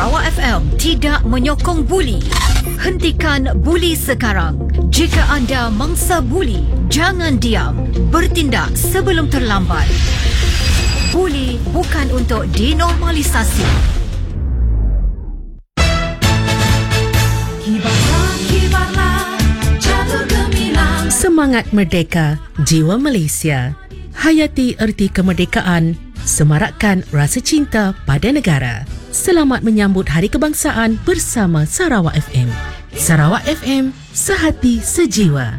Sarawak FM tidak menyokong buli. Hentikan buli sekarang. Jika anda mangsa buli, jangan diam. Bertindak sebelum terlambat. Buli bukan untuk dinormalisasi. Semangat merdeka, jiwa Malaysia. Hayati erti kemerdekaan, semarakkan rasa cinta pada negara. Selamat menyambut Hari Kebangsaan bersama Sarawak FM. Sarawak FM, sehati sejiwa.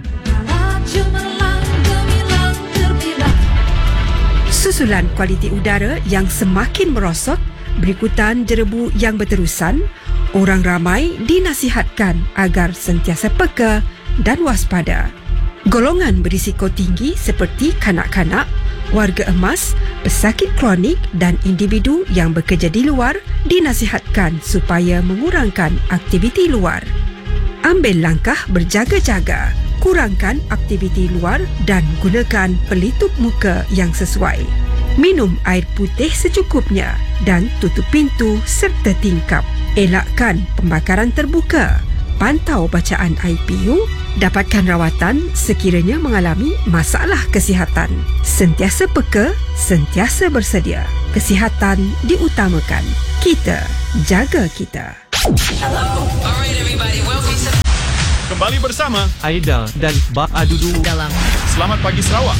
Susulan kualiti udara yang semakin merosot berikutan derebu yang berterusan, orang ramai dinasihatkan agar sentiasa peka dan waspada. Golongan berisiko tinggi seperti kanak-kanak, warga emas, pesakit kronik dan individu yang bekerja di luar dinasihatkan supaya mengurangkan aktiviti luar. Ambil langkah berjaga-jaga, kurangkan aktiviti luar dan gunakan pelitup muka yang sesuai. Minum air putih secukupnya dan tutup pintu serta tingkap. Elakkan pembakaran terbuka. Pantau bacaan IPU, dapatkan rawatan sekiranya mengalami masalah kesihatan. Sentiasa peka, sentiasa bersedia. Kesihatan diutamakan. Kita jaga kita. Hello. Alright everybody, welcome to... Kembali bersama Aida dan Bak Adudu Dalam Selamat Pagi Sarawak.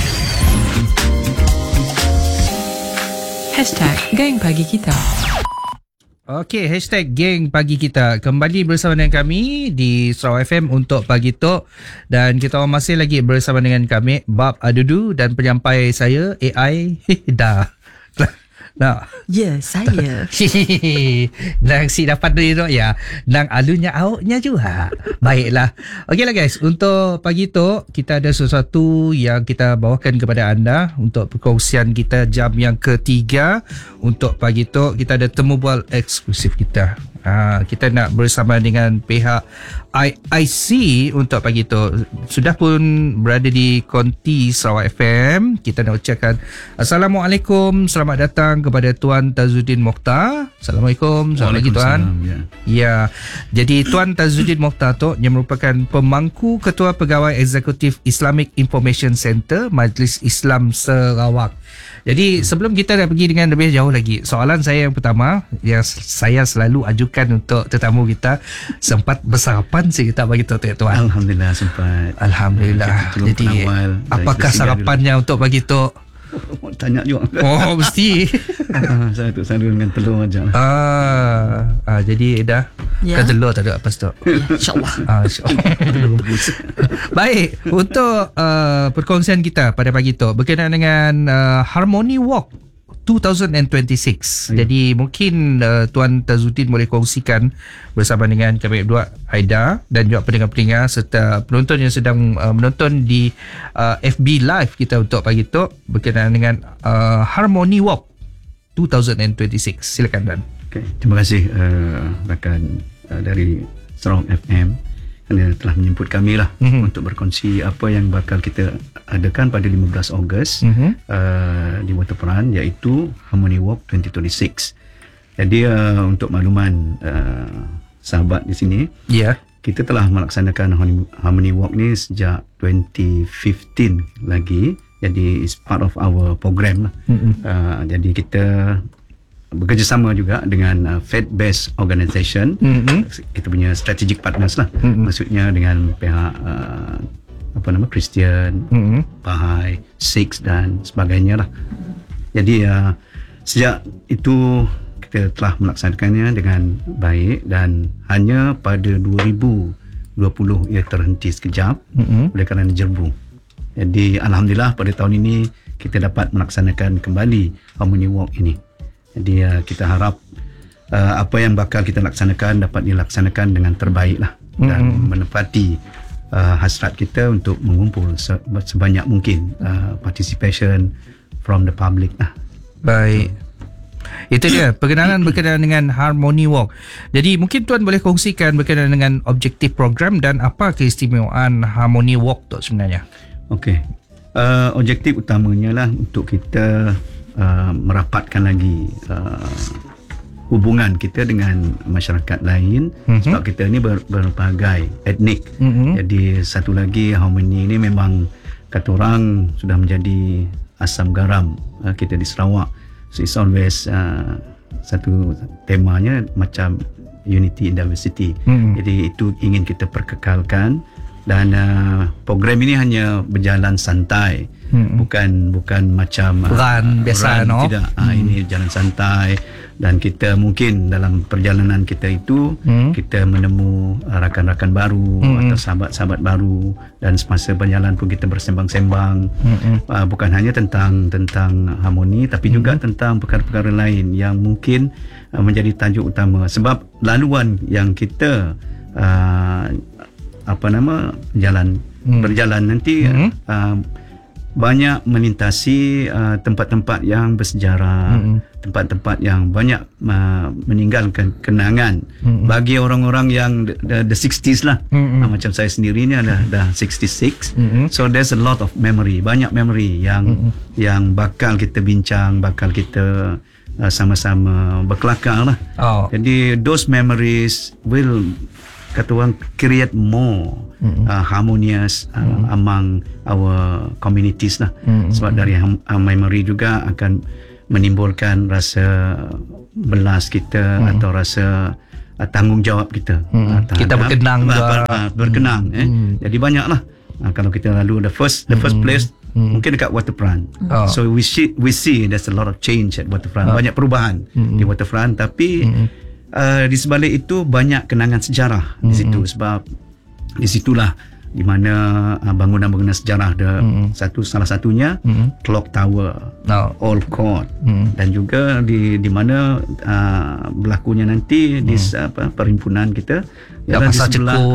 #Geng Pagi Kita. Okey, #Geng Pagi Kita. Kembali bersama dengan kami di Sarawak FM untuk Pagi Tok. Dan kita masih lagi bersama dengan kami, Bab Adudu, dan penyampai saya, AI Dah. Nah. Ya, saya. Nang si dapat dari tu ya. Nang alunya awaknya juga. Baiklah. Okeylah guys, untuk Pagi Tok kita ada sesuatu yang kita bawakan kepada anda untuk perkongsian kita jam yang ketiga. Untuk Pagi Tok kita ada temu bual eksklusif kita. Kita nak bersama dengan pihak IIC untuk Pagi Tok. Sudah pun berada di konti Sarawak FM. Kita nak ucapkan Assalamualaikum, selamat datang kepada Tuan Tazuddin Mokhtar. Assalamualaikum. Selamat pagi Tuan. Ya. Jadi Tuan Tazuddin Mokhtar tu yang merupakan pemangku Ketua Pegawai Eksekutif Islamic Information Center Majlis Islam Sarawak. Jadi sebelum kita nak pergi dengan lebih jauh lagi, soalan saya yang pertama yang saya selalu ajukan untuk tetamu kita, sempat bersarapan sih kita bagi tahu Tuan? Alhamdulillah sempat. Alhamdulillah. Jadi apakah sarapannya untuk pagi tu? Tanya juga. Oh mesti. Saya tu selalu dengan telur aja. Jadi dah. Ya. Kan telur tak ada apa stok. Ya, InsyaAllah. InsyaAllah. Baik, untuk perkongsian kita pada pagi tu berkenaan dengan Harmony Walk 2026. Jadi mungkin Tuan Tazuddin boleh kongsikan bersama dengan kami berdua, Aida, dan juga pendengar-pendengar serta penonton yang sedang menonton di FB Live kita untuk pagi tu berkenaan dengan Harmony Walk 2026. Silakan Tuan. Okay. Terima kasih rakan dari Sarawak FM kerana telah menjemput kami lah untuk berkongsi apa yang bakal kita adakan pada 15 Ogos di Waterfront, iaitu Harmony Walk 2026. Jadi untuk makluman sahabat di sini, kita telah melaksanakan Harmony Walk ni sejak 2015 lagi. Jadi it's part of our program lah. Jadi kita bekerjasama juga dengan faith-based organisation. Kita punya strategic partners lah. Maksudnya dengan pihak Kristian, Bahai, Sikhs dan sebagainya lah. Jadi sejak itu kita telah melaksanakannya dengan baik, dan hanya pada 2020 ia terhenti sekejap oleh kerana jerbu. Jadi alhamdulillah pada tahun ini kita dapat melaksanakan kembali Harmony Walk ini. Jadi kita harap apa yang bakal kita laksanakan dapat dilaksanakan dengan terbaik lah, dan menepati hasrat kita untuk mengumpul sebanyak mungkin participation from the public lah. Baik. Itu dia berkenaan dengan Harmony Walk. Jadi mungkin Tuan boleh kongsikan berkenaan dengan objektif program dan apa keistimewaan Harmony Walk tu sebenarnya. Okey. Objektif utamanya lah untuk kita merapatkan lagi hubungan kita dengan masyarakat lain, sebab kita ni berbagai etnik. Jadi satu lagi, harmoni ni memang kata orang sudah menjadi asam garam kita di Sarawak. So it's always satu temanya macam unity in diversity. Jadi itu ingin kita perkekalkan, dan program ini hanya berjalan santai, bukan macam run biasa, no? Tidak. Ini jalan santai, dan kita mungkin dalam perjalanan kita itu kita menemu rakan-rakan baru atau sahabat-sahabat baru, dan semasa berjalan pun kita bersembang-sembang, bukan hanya tentang harmoni, tapi juga tentang perkara-perkara lain yang mungkin menjadi tajuk utama. Sebab laluan yang kita berjalan nanti banyak melintasi tempat-tempat yang bersejarah, tempat-tempat yang banyak meninggalkan kenangan bagi orang-orang yang the 60s lah. Macam saya sendiri ni dah 66. So there's a lot of memory, banyak memory yang bakal kita bincang, bakal kita sama-sama berkelakar lah. Jadi those memories will, kata orang, create more harmonious among our communities lah. Sebab dari memory juga akan menimbulkan rasa belas kita atau rasa tanggungjawab kita. Kita berkenang berkenang. Jadi banyaklah. Kalau kita lalu the first place, mungkin dekat waterfront. So we see there's a lot of change at waterfront. Banyak perubahan di waterfront, tapi di sebalik itu banyak kenangan sejarah di situ, sebab di situlah di mana bangunan-bangunan sejarah ada. Salah satunya Clock Tower, Old Court, dan juga di mana berlakunya nanti di perhimpunan kita ialah pasar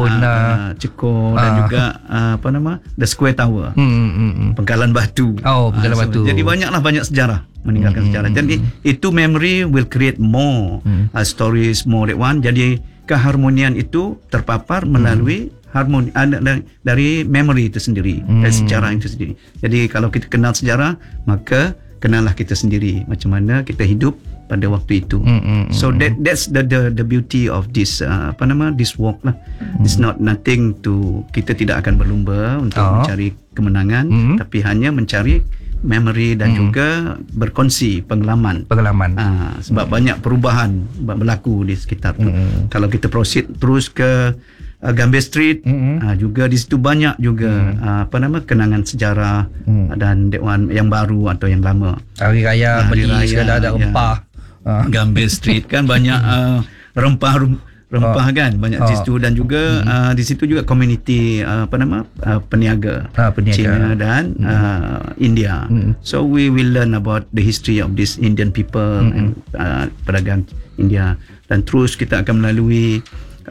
Cekun, dan juga The Square Tower, Penggalan Batu. Penggalan Batu. Jadi banyak sejarah, meninggalkan sejarah. Jadi itu memory will create more stories, more that one. Jadi keharmonian itu terpapar melalui harmoni dari memory itu sendiri, dari sejarah itu sendiri. Jadi kalau kita kenal sejarah, maka kenallah kita sendiri, macam mana kita hidup pada waktu itu. So that's the beauty of this this walk lah. It's not nothing to, kita tidak akan berlumba untuk mencari kemenangan, tapi hanya mencari memory dan juga berkongsi pengalaman. Sebab banyak perubahan berlaku di sekitar tu. Kalau kita proceed terus ke Gambir Street, juga di situ banyak juga kenangan sejarah dan yang baru atau yang lama. Hari Raya beli segala ada rempah. Gambir Street kan banyak rempah kan banyak di situ, dan juga di situ juga community peniaga China dan India. So we will learn about the history of this Indian people and pedagang India, dan terus kita akan melalui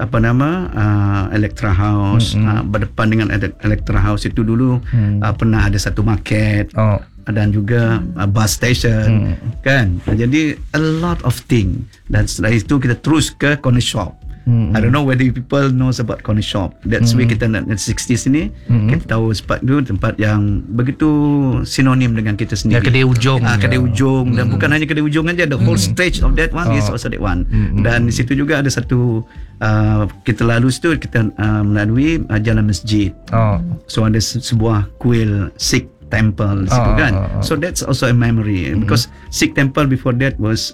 Electra House. Berdepan dengan Electra House itu dulu pernah ada satu market, dan juga bus station kan. Jadi a lot of thing, dan setelah itu kita terus ke corner shop. I don't know whether people knows about corner shop. That's why kita nak 60s ni kita tahu sebab itu tempat yang begitu sinonim dengan kita sendiri. Kedai ujung. Kedai ujung, dan bukan hanya kedai ujung aja, the whole stretch of that one is also that one. Dan di situ juga ada satu kita lalu situ, kita melalui jalan masjid. So ada sebuah kuil Sikh temple di situ kan. So that's also a memory, because Sikh temple before that was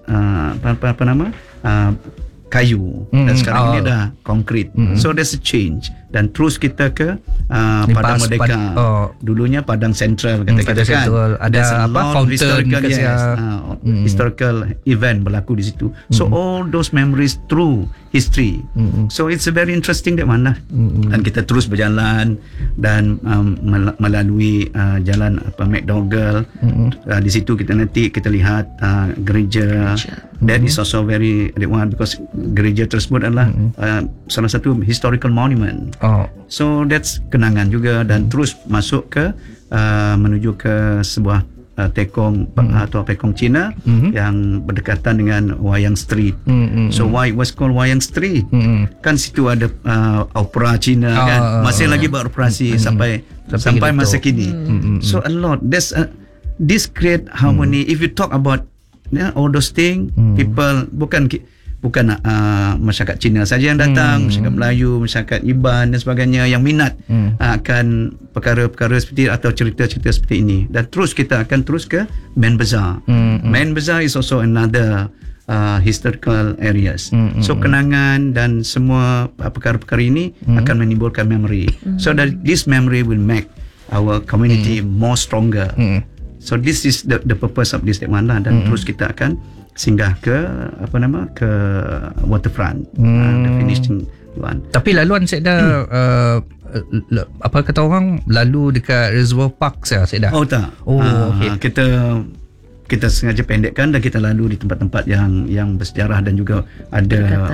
kayu, dan sekarang ini dah konkrit. So there's a change, dan terus kita ke Padang Merdeka. Dulunya Padang Central kata-kata kan. Ada fountain, historical event berlaku di situ. So all those memories through history. So it's a very interesting that one lah. Dan kita terus berjalan dan melalui jalan McDougall. Di situ kita lihat gereja. That is also very that one, because gereja tersebut adalah salah satu historical monument. So that's kenangan juga, dan terus masuk ke menuju ke sebuah tekong atau pekong Cina yang berdekatan dengan Wayang Street. So why it was called Wayang Street? Kan situ ada opera Cina kan, masih lagi beroperasi sampai masa kini. So a lot. This create harmony. If you talk about all those things, people bukan bukan masyarakat Cina saja yang datang, masyarakat Melayu, masyarakat Iban dan sebagainya yang minat akan perkara-perkara seperti atau cerita-cerita seperti ini. Dan terus kita akan terus ke Main Bazaar. Main Bazaar is also another historical areas. So kenangan dan semua perkara-perkara ini akan menimbulkan memory. So that this memory will make our community more stronger. So this is the purpose of this Step 1 lah. Dan terus kita akan singgah ke ke waterfront, the finishing one. Tapi laluan saya dah apa kata orang, lalu dekat Reservoir Park saya dah. Oh tak. Okay. Kita sengaja pendekkan dan kita lalu di tempat-tempat yang bersejarah dan juga ada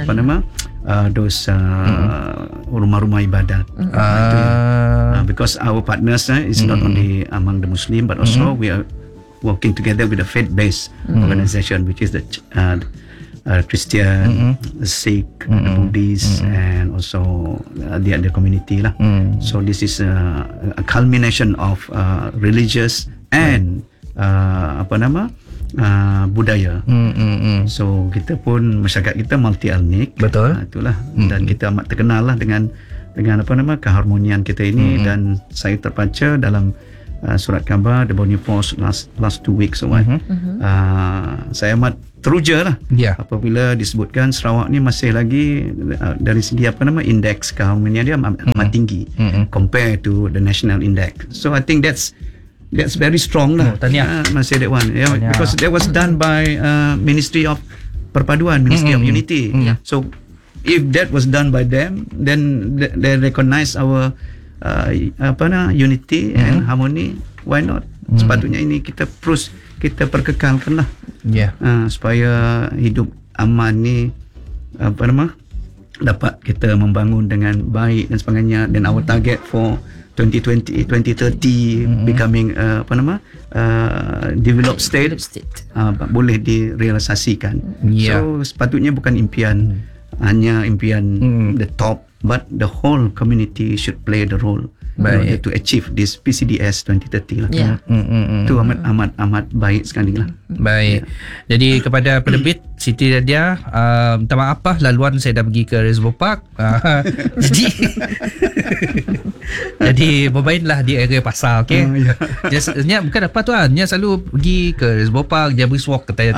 rumah-rumah ibadat. Because our partners is not only among the Muslim but also we are working together with a faith-based organization, which is the Christian, the Sikh, the Buddhist, and also the other community lah. So this is a culmination of religious and budaya. So kita pun masyarakat kita multi etnik. Betul. Itulah. Dan kita amat terkenal lah dengan keharmonian kita ini. Dan saya terbaca dalam surat khabar The Borneo Post last 2 weeks saya amat teruja lah apabila disebutkan Sarawak ni masih lagi dari segi indeks keharmonian dia amat tinggi compare to the national index. So I think that's very strong lah. Masih that one, because that was done by Ministry of Perpaduan, Ministry of Unity. So if that was done by them, then they recognize our unity and harmony. Why not? Sepatutnya ini kita perkekalkan lah. Supaya hidup aman ni dapat kita membangun dengan baik dan sebagainya. Dan our target for 2020 2030 becoming developed state boleh direalisasikan. So sepatutnya bukan impian hanya impian the top, but the whole community should play the role to achieve this PCDS 2030 lah. Itu amat baik sekali lah. Baik. Jadi kepada penerbit Siti Nadia, minta maaf laluan saya dah pergi ke Reservoir Park. Jadi bermainlah di area pasar, okey. Nya bukan apa tu nya selalu pergi ke Reservoir Park, dia brisk walk kata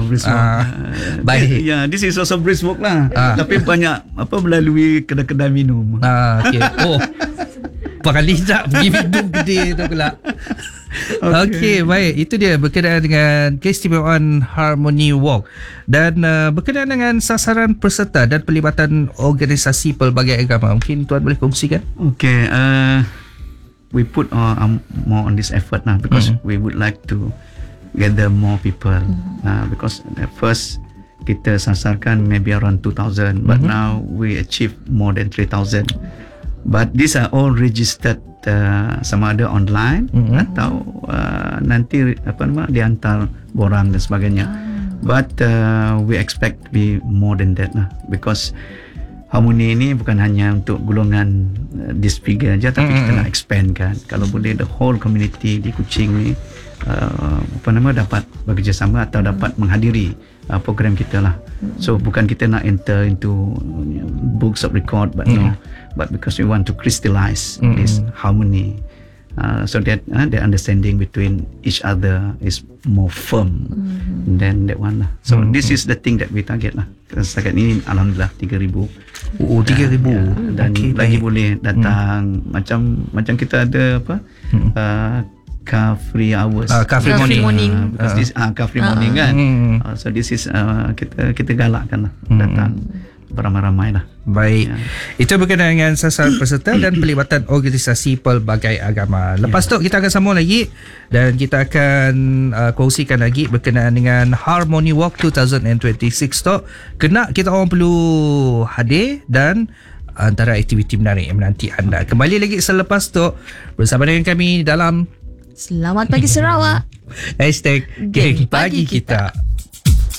baik. This is also brisk walk lah. Tapi banyak melalui kedai-kedai minum. Okey. Kali tak pergi minum gede tu pula. Okey, baik. Itu dia berkenaan dengan keistimewaan Harmony Walk dan berkenaan dengan sasaran peserta dan pelibatan organisasi pelbagai agama. Mungkin tuan boleh kongsikan? Okay, we put more on this effort now because we would like to gather more people. Because at first kita sasarkan maybe around 2,000, but now we achieve more than 3,000. But these are all registered sama ada online atau nanti dihantar borang dan sebagainya. But we expect to be more than that lah, because harmoni ini bukan hanya untuk golongan this figure aja, tapi kita nak expand kan. Kalau boleh the whole community di Kuching ni dapat bekerjasama atau dapat menghadiri program kita lah. So bukan kita nak enter into books of record, but no, but because we want to crystallize this harmony, so that the understanding between each other is more firm than that one lah. So this is the thing that we target lah. Setakat ni alhamdulillah 3,000. 3,000 dan lagi boleh datang. Macam kita ada car free hours, car free morning. Because this car free morning kan. So this is kita galakkan lah datang beramai-ramai lah. Baik. Itu berkenaan dengan sasaran peserta dan pelibatan organisasi pelbagai agama. Lepas tu kita akan sambung lagi dan kita akan kongsikan lagi berkenaan dengan Harmony Walk 2026 tu. Kena kita orang perlu hadir dan antara aktiviti menarik yang menanti anda. Kembali lagi selepas tu bersama dengan kami dalam Selamat Pagi Sarawak. #Geng Pagi Kita.